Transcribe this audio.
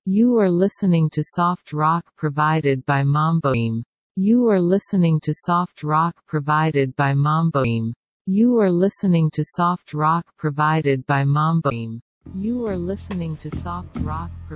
You are listening to soft rock provided by Mamboim. You are listening to soft rock provided by Mamboim. You are listening to soft rock provided by Mamboim. You are listening to soft rock provided